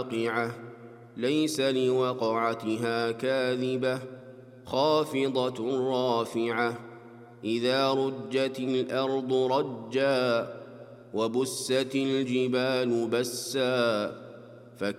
واقعة ليس لوقعتها كاذبة خافضة رافعة إذا رجت الأرض رجا وبست الجبال بسا